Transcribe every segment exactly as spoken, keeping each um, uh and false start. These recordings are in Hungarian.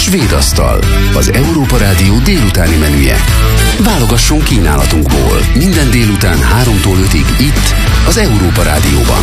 Svéd asztal, az Európa Rádió délutáni menüje. Válogasson kínálatunkból minden délután háromtól ötig itt, az Európa Rádióban.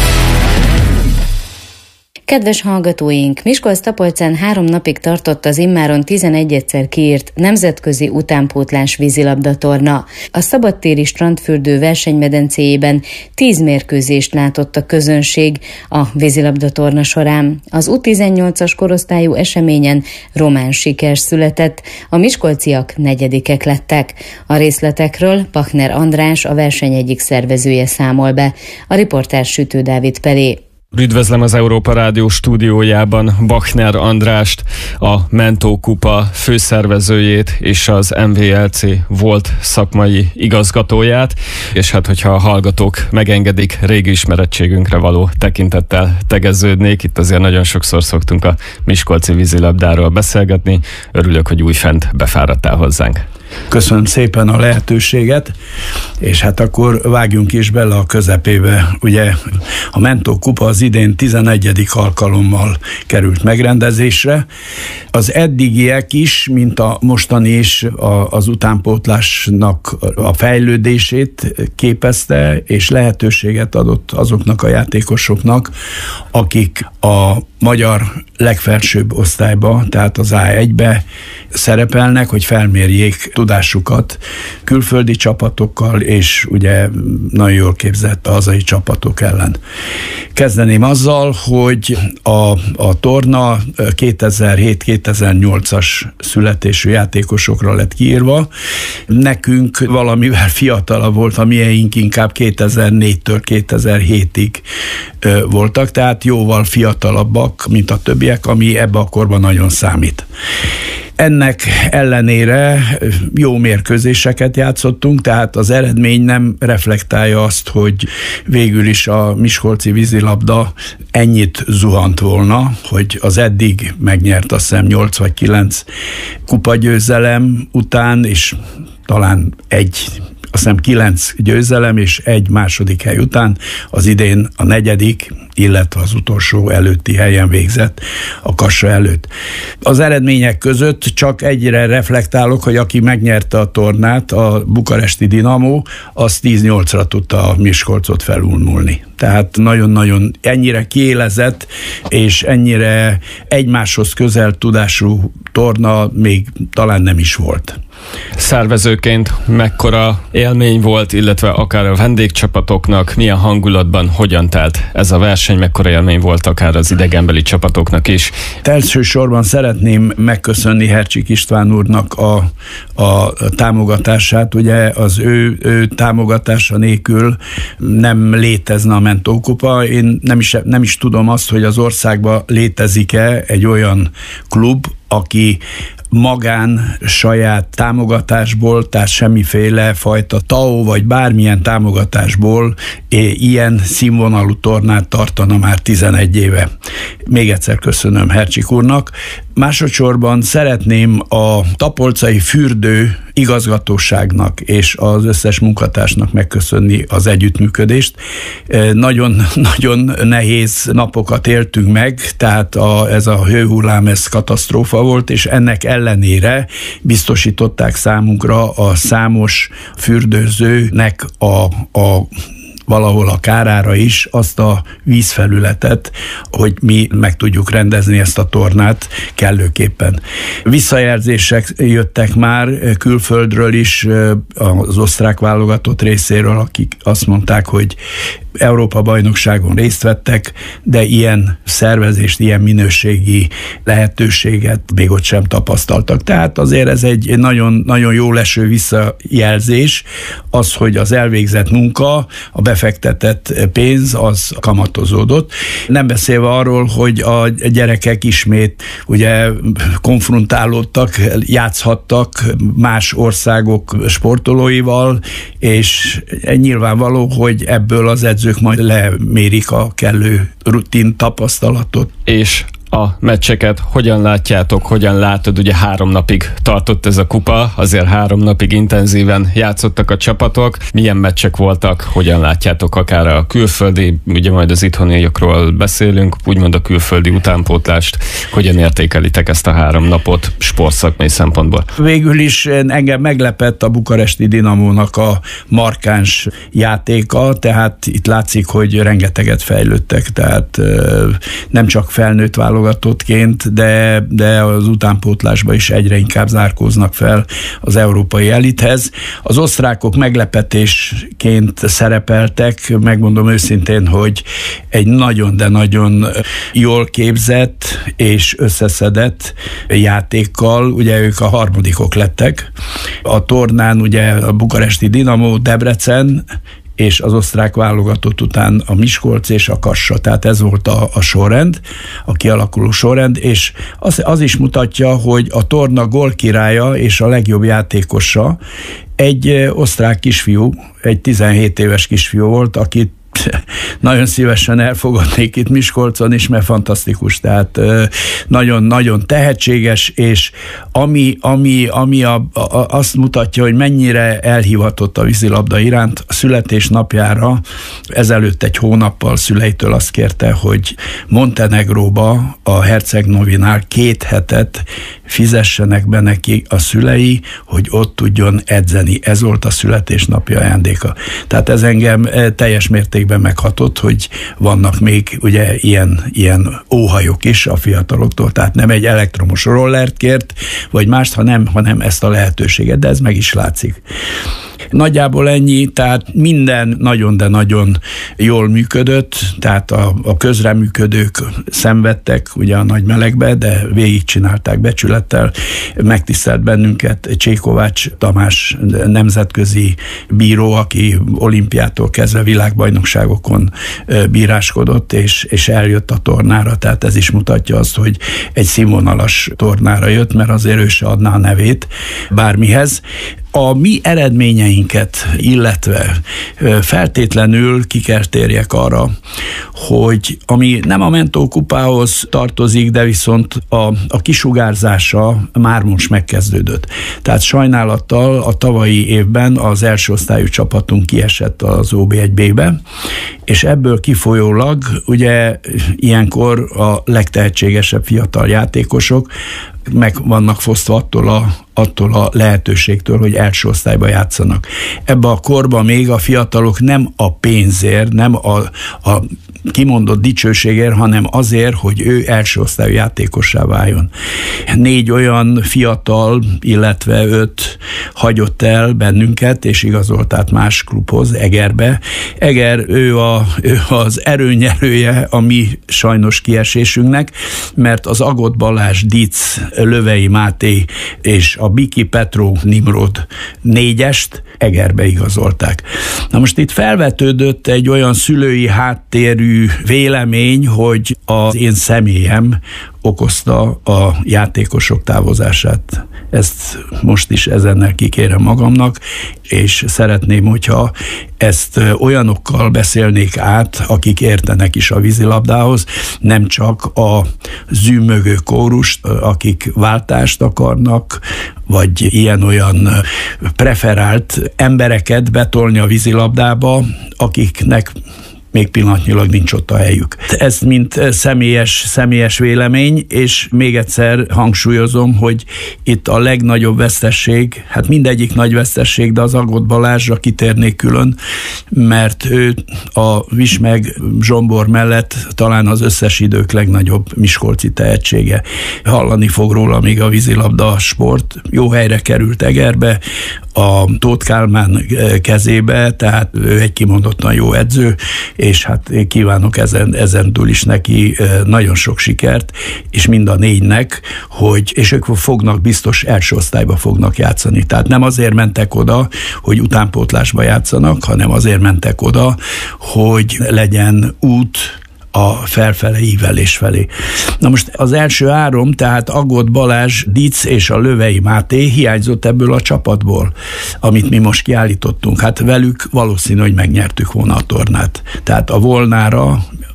Kedves hallgatóink, Miskolc-Tapolcán három napig tartott az immáron tizenegyedszer kiírt nemzetközi utánpótlás vízilabdatorna. A szabadtéri strandfürdő versenymedencéjében tíz mérkőzést látott a közönség a vízilabdatorna során. Az U tizennyolcas korosztályú eseményen román siker született, a miskolciak negyedikek lettek. A részletekről Pachner András, a verseny egyik szervezője számol be. A riporter Sütő Dávid Pelé. Üdvözlöm az Európa Rádió stúdiójában Pachner Andrást, a Mentó Kupa főszervezőjét és az em vé el cé volt szakmai igazgatóját, és hát hogyha a hallgatók megengedik, régi ismerettségünkre való tekintettel tegeződnék. Itt azért nagyon sokszor szoktunk a miskolci vízilabdáról beszélgetni. Örülök, hogy újfent befáradtál hozzánk. Köszönöm szépen a lehetőséget, és hát akkor vágjunk is bele a közepébe. Ugye a Mentó Kupa az idén tizenegyedik alkalommal került megrendezésre. Az eddigiek is, mint a mostani is a, az utánpótlásnak a fejlődését képezte, és lehetőséget adott azoknak a játékosoknak, akik a magyar legfelsőbb osztályba, tehát az á egybe szerepelnek, hogy felmérjék tudásukat külföldi csapatokkal, és ugye nagyon jól képzett a hazai csapatok ellen. Kezdeném azzal, hogy a, a torna kétezer-hét kétezer-nyolcas születésű játékosokra lett kiírva. Nekünk valamivel fiatalabb volt, a mieink inkább kétezer-négytől kétezer-hétig voltak, tehát jóval fiatalabbak, mint a többiek, ami ebbe a korban nagyon számít. Ennek ellenére jó mérkőzéseket játszottunk, tehát az eredmény nem reflektálja azt, hogy végül is a miskolci vízilabda ennyit zuhant volna, hogy az eddig megnyert azt hiszem nyolc vagy kilenc kupagyőzelem után, és talán egy azt hiszem kilenc győzelem és egy második hely után az idén a negyedik, illetve az utolsó előtti helyen végzett a kassa előtt. Az eredmények között csak egyre reflektálok, hogy aki megnyerte a tornát, a bukaresti Dinamo, az tíz nyolcra tudta a Miskolcot felülmúlni. Tehát nagyon-nagyon ennyire kiélezett, és ennyire egymáshoz közel tudású torna még talán nem is volt. Szervezőként mekkora élmény volt, illetve akár a vendégcsapatoknak, milyen hangulatban, hogyan telt ez a verseny, mekkora élmény volt akár az idegenbeli csapatoknak is? Elsősorban szeretném megköszönni Hercsik István úrnak a, a támogatását. Ugye az ő, ő támogatása nélkül nem létezne a Mentó Kupa. Én nem is, nem is tudom azt, hogy az országban létezik-e egy olyan klub, aki magán saját támogatásból, tehát semmiféle fajta té á o vagy bármilyen támogatásból ilyen színvonalú tornát tartana már tizenegy éve. Még egyszer köszönöm Hercsik úrnak. Másodszorban szeretném a tapolcai fürdő igazgatóságnak és az összes munkatársnak megköszönni az együttműködést. Nagyon-nagyon nehéz napokat éltünk meg, tehát a, ez a hőhullám, ez katasztrófa volt, és ennek ellenére biztosították számunkra a számos fürdőzőnek a, a valahol a kárára is azt a vízfelületet, hogy mi meg tudjuk rendezni ezt a tornát kellőképpen. Visszajelzések jöttek már külföldről is, az osztrák válogatott részéről, akik azt mondták, hogy Európa-bajnokságon részt vettek, de ilyen szervezést, ilyen minőségi lehetőséget még ott sem tapasztaltak. Tehát azért ez egy nagyon, nagyon jó leső visszajelzés, az, hogy az elvégzett munka, a befektetett pénz, az kamatozódott. Nem beszélve arról, hogy a gyerekek ismét ugye konfrontálódtak, játszhattak más országok sportolóival, és nyilvánvaló, hogy ebből az edzők majd lemérik a kellő rutin tapasztalatot. És A meccseket hogyan látjátok, hogyan látod? Ugye három napig tartott ez a kupa, azért három napig intenzíven játszottak a csapatok. Milyen meccsek voltak, hogyan látjátok akár a külföldi, ugye majd az itthoniakról beszélünk, úgymond a külföldi utánpótlást, hogyan értékelitek ezt a három napot sportszakmai szempontból? Végül is engem meglepett a bukaresti Dinamónak a markáns játéka, tehát itt látszik, hogy rengeteget fejlődtek, tehát nem csak felnőtt válogatottként, de, de az utánpótlásban is egyre inkább zárkóznak fel az európai elithez. Az osztrákok meglepetésként szerepeltek, megmondom őszintén, hogy egy nagyon, de nagyon jól képzett és összeszedett játékkal, ugye ők a harmadikok lettek. A tornán ugye a bukaresti Dinamo, Debrecen, és az osztrák válogatott után a Miskolc és a Kassa. Tehát ez volt a, a sorrend, a kialakuló sorrend, és az, az is mutatja, hogy a torna gólkirálya és a legjobb játékosa egy osztrák kisfiú, egy tizenhét éves kisfiú volt, akit nagyon szívesen elfogadnék itt Miskolcon is, mert fantasztikus, tehát nagyon-nagyon tehetséges, és ami, ami, ami a, a, azt mutatja, hogy mennyire elhivatott a vízilabda iránt, a születésnapjára ezelőtt egy hónappal szüleitől azt kérte, hogy Montenegróba, a Herceg-Novinál két hetet fizessenek be neki a szülei, hogy ott tudjon edzeni. Ez volt a születésnapi ajándéka. Tehát ez engem teljes mértékben meghatott, hogy vannak még ugye ilyen, ilyen óhajok is a fiataloktól, tehát nem egy elektromos rollert kért, vagy mást, hanem, hanem ezt a lehetőséget, de ez meg is látszik. Nagyjából ennyi, tehát minden nagyon, de nagyon jól működött, tehát a, a közreműködők szenvedtek ugye a nagy melegbe, de végigcsinálták becsülettel, megtisztelt bennünket Csékovács Tamás nemzetközi bíró, aki olimpiától kezdve világbajnokságokon bíráskodott, és, és eljött a tornára, tehát ez is mutatja azt, hogy egy színvonalas tornára jött, mert azért ő se adná a nevét bármihez. A mi eredményeinket illetve feltétlenül ki kell térjek arra, hogy ami nem a Mentó kupához tartozik, de viszont a, a kisugárzása már most megkezdődött. Tehát sajnálattal a tavalyi évben az első osztályú csapatunk kiesett az ó bé egy bé-be, és ebből kifolyólag ugye ilyenkor a legtehetségesebb fiatal játékosok meg vannak fosztva attól a, attól a lehetőségtől, hogy első osztályba játszanak. Ebben a korban még a fiatalok nem a pénzért, nem a, a kimondott dicsőségért, hanem azért, hogy ő első osztályú játékossá váljon. Négy olyan fiatal, illetve öt hagyott el bennünket, és igazolt át más klubhoz, Egerbe. Eger, ő, a, ő az erőnyerője a mi sajnos kiesésünknek, mert az Agott Balázs, Dic, Lövei Máté és a Biki Petró Nimrod négyest Egerbe igazolták. Na most itt felvetődött egy olyan szülői háttérű vélemény, hogy az én személyem okozta a játékosok távozását. Ezt most is ezennel kikérem magamnak, és szeretném, hogyha ezt olyanokkal beszélnék át, akik értenek is a vízilabdához, nem csak a zümmögő kórust, akik váltást akarnak, vagy ilyen-olyan preferált embereket betolni a vízilabdába, akiknek még pillanatnyilag nincs ott a helyük. Ez mint személyes, személyes vélemény, és még egyszer hangsúlyozom, hogy itt a legnagyobb vesztesség, hát mindegyik nagy vesztesség, de az Agott Balázsra kitérnék külön, mert ő a Vismeg Zsombor mellett talán az összes idők legnagyobb miskolci tehetsége. Hallani fog róla még a vízilabda sport. Jó helyre került Egerbe, a Tóth Kálmán kezébe, tehát ő egy kimondottan jó edző, és hát én kívánok ezen, ezen túl is neki nagyon sok sikert, és mind a négynek, hogy, és ők fognak biztos első osztályba fognak játszani. Tehát nem azért mentek oda, hogy utánpótlásba játszanak, hanem azért mentek oda, hogy legyen út a felfele ívelés felé. Na most az első három, tehát Agott Balázs, Dic és a Lövei Máté hiányzott ebből a csapatból, amit mi most kiállítottunk. Hát velük valószínű, hogy megnyertük volna a tornát. Tehát a Volnára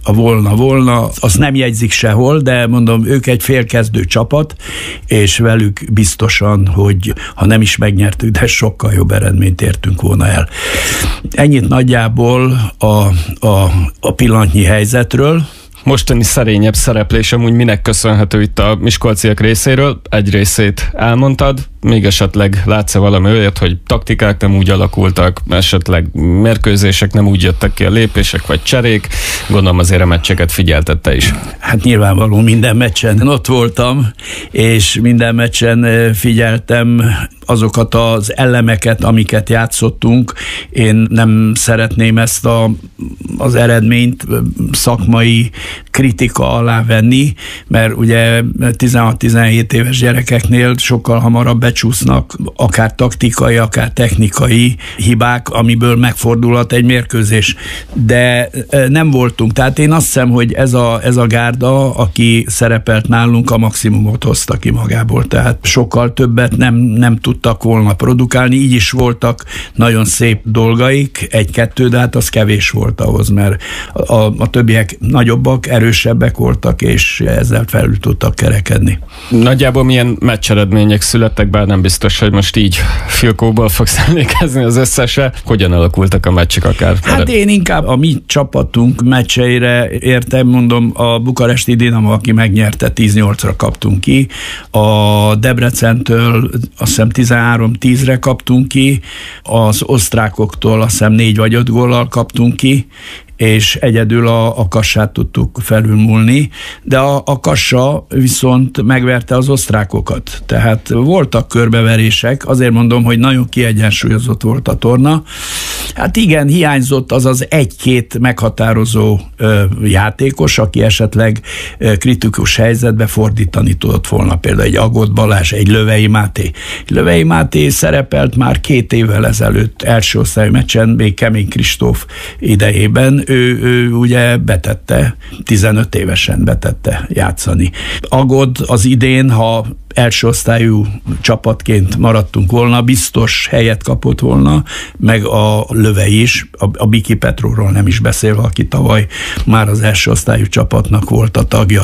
a volna-volna, az nem jegyzik sehol, de mondom, ők egy félkezdő csapat, és velük biztosan, hogy ha nem is megnyertük, de sokkal jobb eredményt értünk volna el. Ennyit nagyjából a, a, a pillanatnyi helyzetről. Mostani szerényebb szereplés amúgy minek köszönhető itt a miskolciak részéről? Egy részét elmondtad, még esetleg látsz-e valami olyat, hogy taktikák nem úgy alakultak, esetleg mérkőzések nem úgy jöttek ki a lépések, vagy cserék? Gondolom azért a meccseket figyeltette is. Hát nyilvánvaló, minden meccsen ott voltam, és minden meccsen figyeltem azokat az elemeket, amiket játszottunk. Én nem szeretném ezt a, az eredményt szakmai kritika alá venni, mert ugye tizenhat-tizenhét éves gyerekeknél sokkal hamarabb becsúsznak akár taktikai, akár technikai hibák, amiből megfordulhat egy mérkőzés. De nem voltunk. Tehát én azt hiszem, hogy ez a, ez a gárda, aki szerepelt nálunk, a maximumot hozta ki magából. Tehát sokkal többet nem, nem tudtak volna produkálni. Így is voltak nagyon szép dolgaik, egy-kettő, de hát az kevés volt ahhoz, mert a, a többiek nagyobbak, erősebbek voltak, és ezzel felül tudtak kerekedni. Nagyjából milyen meccseredmények születtek, bár nem biztos, hogy most így filkóból fogsz emlékezni az összesre. Hogyan alakultak a meccsek akár? Hát én inkább a mi csapatunk meccseire értem, mondom, a bukaresti Dinamo, aki megnyerte, tíz nyolcra kaptunk ki, a Debrecentől azt hiszem tizenhárom tízre kaptunk ki, az osztrákoktól azt hiszem négy vagy öt góllal kaptunk ki, és egyedül a, a Kassát tudtuk felülmúlni, de a, a Kassa viszont megverte az osztrákokat. Tehát voltak körbeverések, azért mondom, hogy nagyon kiegyensúlyozott volt a torna. Hát igen, hiányzott az az egy-két meghatározó ö, játékos, aki esetleg ö, kritikus helyzetbe fordítani tudott volna, például egy Agott Balázs, egy Lövei Máté. Lövei Máté szerepelt már két évvel ezelőtt első osztályú meccsen, még Kemény Kristóf idejében. Ő, ő ugye betette, tizenöt évesen betette játszani. Agod az idén, ha első osztályú csapatként maradtunk volna, biztos helyet kapott volna, meg a Lövei is, a, a Biki Petróról nem is beszélve, aki tavaly már az első osztályú csapatnak volt a tagja.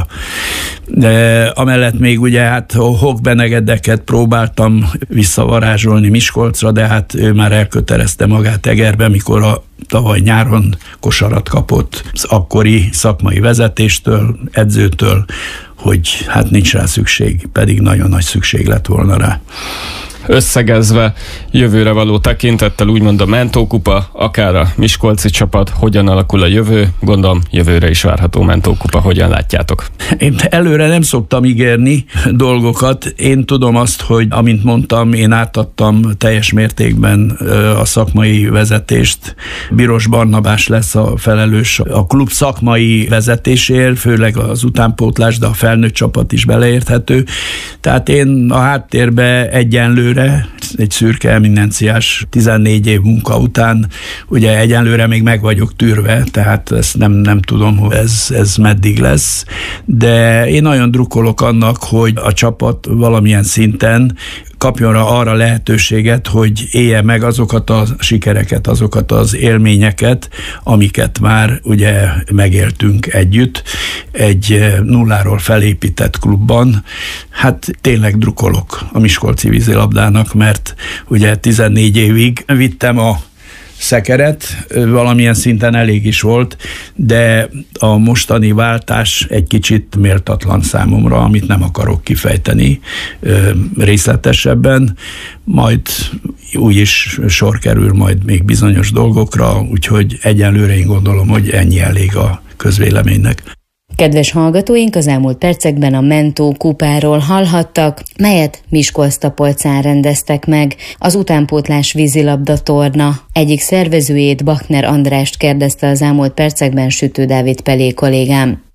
De amellett még ugye hát Hok Benegedeket próbáltam visszavarázsolni Miskolcra, de hát ő már elkötelezte magát Egerbe, mikor a tavaly nyáron kosarat kapott az akkori szakmai vezetéstől, edzőtől, hogy hát nincs rá szükség, pedig nagyon nagy szükség lett volna rá. Összegezve, jövőre való tekintettel úgymond a Mentókupa, akár a miskolci csapat, hogyan alakul a jövő? Gondolom, jövőre is várható Mentókupa, hogyan látjátok? Én előre nem szoktam ígérni dolgokat. Én tudom azt, hogy amint mondtam, én átadtam teljes mértékben a szakmai vezetést. Biros Barnabás lesz a felelős a klub szakmai vezetésért, főleg az utánpótlás, de a felnőtt csapat is beleérthető. Tehát én a háttérbe egyenlőre egy szürke eminenciás tizennégy év munka után, ugye egyenlőre még meg vagyok tűrve, tehát ezt nem, nem tudom, hogy ez, ez meddig lesz, de én nagyon drukkolok annak, hogy a csapat valamilyen szinten kapjon arra lehetőséget, hogy élje meg azokat a sikereket, azokat az élményeket, amiket már ugye megéltünk együtt egy nulláról felépített klubban. Hát tényleg drukkolok a miskolci vízilabdának, mert ugye tizennégy évig vittem a szekeret, valamilyen szinten elég is volt, de a mostani váltás egy kicsit méltatlan számomra, amit nem akarok kifejteni részletesebben, majd úgy is sor kerül majd még bizonyos dolgokra, úgyhogy egyenlőre én gondolom, hogy ennyi elég a közvéleménynek. Kedves hallgatóink, az elmúlt percekben a Mentó kupáról hallhattak, melyet Miskolc-Tapolcán rendeztek meg. Az utánpótlás vízilabda torna egyik szervezőjét, Bachner Andrást kérdezte az elmúlt percekben Sütő Dávid Pelé kollégám.